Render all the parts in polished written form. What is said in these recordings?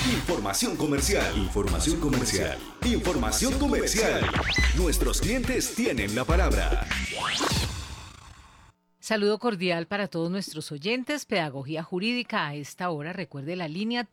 Información comercial. Información comercial. Información comercial. Nuestros clientes tienen la palabra. Saludo cordial para todos nuestros oyentes. Pedagogía Jurídica a esta hora. Recuerde la línea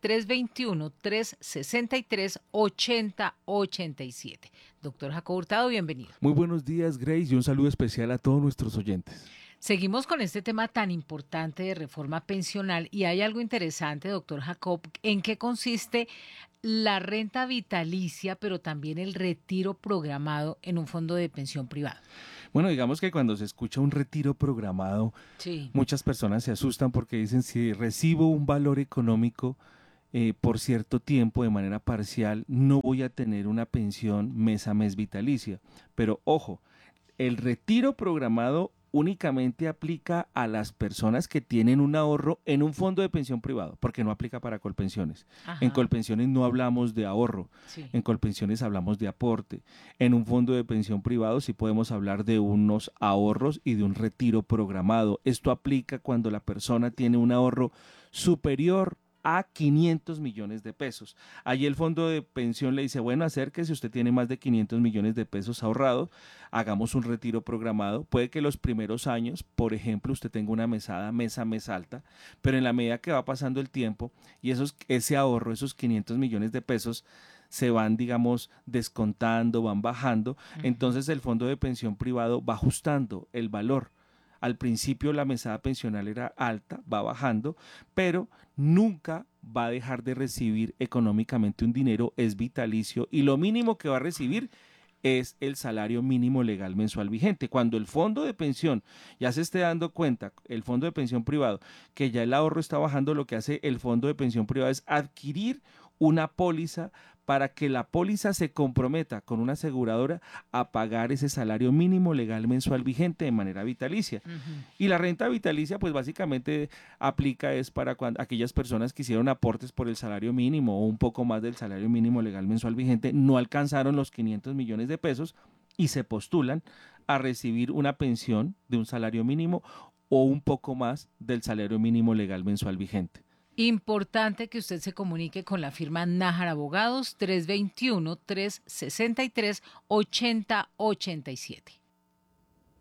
321-363-8087. Doctor Jacobo Hurtado, bienvenido. Muy buenos días, Grace, y un saludo especial a todos nuestros oyentes. Seguimos con este tema tan importante de reforma pensional y hay algo interesante, doctor Jacob, en qué consiste la renta vitalicia, pero también el retiro programado en un fondo de pensión privado. Bueno, digamos que cuando se escucha un retiro programado, Sí. Muchas personas se asustan porque dicen, si recibo un valor económico por cierto tiempo de manera parcial, no voy a tener una pensión mes a mes vitalicia. Pero ojo, el retiro programado únicamente aplica a las personas que tienen un ahorro en un fondo de pensión privado, porque no aplica para Colpensiones. Ajá. En Colpensiones no hablamos de ahorro, Sí. en Colpensiones hablamos de aporte. En un fondo de pensión privado sí podemos hablar de unos ahorros y de un retiro programado. Esto aplica cuando la persona tiene un ahorro superior a 500 millones de pesos. Allí el fondo de pensión le dice, bueno, acérquese, usted tiene más de 500 millones de pesos ahorrados, hagamos un retiro programado. Puede que los primeros años, por ejemplo, usted tenga una mesada mes a mes alta, pero en la medida que va pasando el tiempo y ese ahorro, esos 500 millones de pesos, se van, digamos, descontando, van bajando, entonces el fondo de pensión privado va ajustando el valor. Al principio la mesada pensional era alta, va bajando, pero nunca va a dejar de recibir económicamente un dinero, es vitalicio y lo mínimo que va a recibir es el salario mínimo legal mensual vigente. Cuando el fondo de pensión ya se esté dando cuenta, el fondo de pensión privado, que ya el ahorro está bajando, lo que hace el fondo de pensión privado es adquirir una póliza para que la póliza se comprometa con una aseguradora a pagar ese salario mínimo legal mensual vigente de manera vitalicia. Y la renta vitalicia pues básicamente aplica es para aquellas personas que hicieron aportes por el salario mínimo o un poco más del salario mínimo legal mensual vigente, no alcanzaron los 500 millones de pesos y se postulan a recibir una pensión de un salario mínimo o un poco más del salario mínimo legal mensual vigente. Importante que usted se comunique con la firma Nájar Abogados 321-363-8087.